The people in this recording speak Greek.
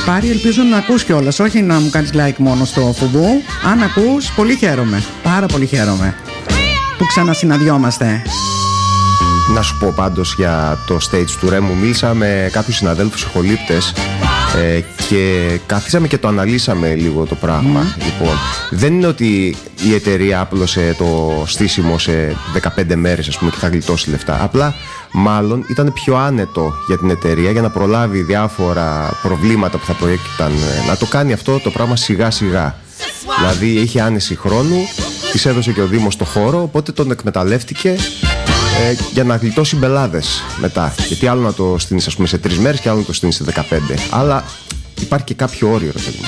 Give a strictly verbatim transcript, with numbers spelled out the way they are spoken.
Πάρη, ελπίζω να ακούς κιόλας, όχι να μου κάνεις like μόνο στο φουμπού. Αν ακούς, πολύ χαίρομαι, πάρα πολύ χαίρομαι που ξανασυναντιόμαστε. Να σου πω πάντως για το stage του Ρέμου. Μίλησα με κάποιους συναδέλφους ηχολήπτες ε, και καθίσαμε και το αναλύσαμε λίγο το πράγμα. Mm. Λοιπόν, δεν είναι ότι η εταιρεία άπλωσε το στήσιμο σε δεκαπέντε μέρες, ας πούμε, και θα γλιτώσει λεφτά. Απλά μάλλον ήταν πιο άνετο για την εταιρεία για να προλάβει διάφορα προβλήματα που θα προέκυπταν, να το κάνει αυτό το πράγμα σιγά σιγά. Δηλαδή είχε άνεση χρόνου, της έδωσε και ο Δήμος το χώρο, οπότε τον εκμεταλλεύτηκε ε, για να γλιτώσει μπελάδες μετά. Γιατί άλλο να το στείνεις, ας πούμε, σε τρεις μέρες και άλλο να το στείνεις σε δεκαπέντε. Αλλά υπάρχει και κάποιο όριο, ρε παιδί μου.